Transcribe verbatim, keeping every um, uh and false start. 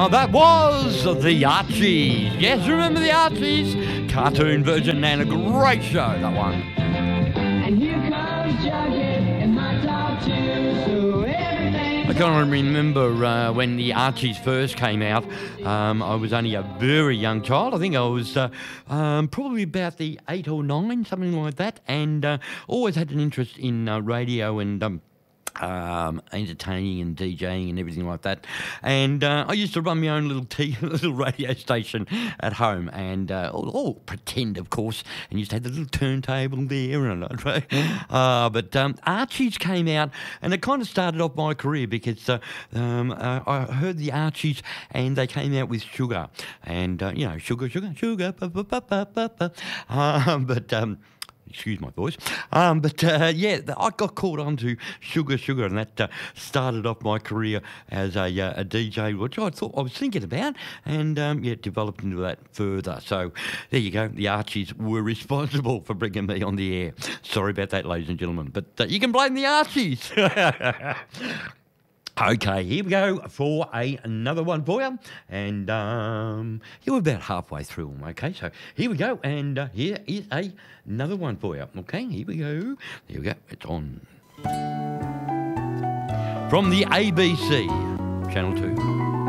Oh, that was the Archies. Yes, remember the Archies? Cartoon version and a great show, that one. And here comes Jughead and my top two, so everything... I can't remember uh, when the Archies first came out. Um, I was only a very young child. I think I was uh, um, probably about the eight or nine, something like that, and uh, always had an interest in uh, radio and... Um, Um, entertaining and DJing and everything like that, and uh, I used to run my own little t- little radio station at home, and uh, all, all pretend, of course, and used to have the little turntable there, and uh, but um, Archies came out, and it kind of started off my career because uh, um, uh, I heard the Archies, and they came out with Sugar, and uh, you know, sugar, sugar, sugar, ba, ba, ba, ba, ba, ba. Uh, but. Um, Excuse my voice. Um, but, uh, yeah, I got caught on to Sugar Sugar, and that uh, started off my career as a, uh, a D J, which I thought I was thinking about, and, um, yeah, developed into that further. So there you go. The Archies were responsible for bringing me on the air. Sorry about that, ladies and gentlemen, but uh, you can blame the Archies. Okay, here we go for a, another one for you. And um, yeah, we're about halfway through them, okay? So here we go, and uh, here is a, another one for you, okay? Here we go. Here we go. It's on. From the A B C, Channel two.